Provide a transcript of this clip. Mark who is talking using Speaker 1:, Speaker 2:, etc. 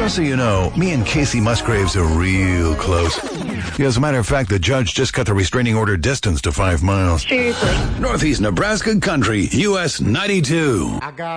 Speaker 1: Just so you know, me and Casey Musgraves are real close. As a matter of fact, the judge just cut the restraining order distance to 5 miles.
Speaker 2: Seriously.
Speaker 1: Northeast Nebraska Country, US 92.
Speaker 3: I got